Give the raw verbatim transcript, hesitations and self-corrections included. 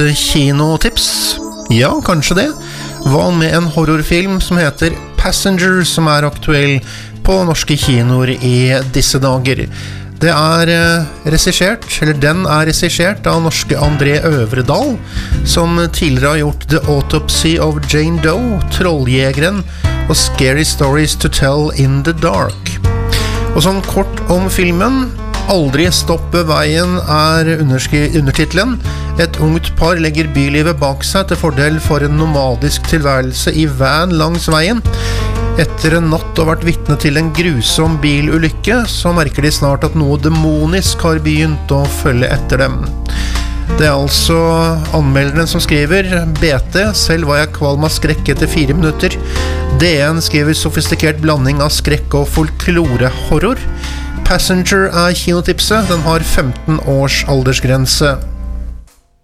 Kinotips? Ja, kanskje det. Hva med en horrorfilm som heter Passenger, som er aktuell på norske kinoer i disse dager? Det er regissert, eller den er regissert av norske André Øvredal, som tidligere har gjort The Autopsy of Jane Doe, Trolljegeren og Scary Stories to Tell in the Dark. Og sånn kort om filmen: Aldri stopp ved veien er undertitlen. Et ungt par legger bylivet bak seg til fordel for en nomadisk tilværelse i van langs veien. Etter en natt og vært vitne til en grusom bilulykke, så merker de snart at noe demonisk har begynt å følge etter dem. Det er altså anmelderen som skriver: B T, selv var jeg kvalm av skrekk etter fire minutter. D N skriver sofistikert blanding av skrekk og folklore-horror. Passenger er kinotipset, den har femten års aldersgrense.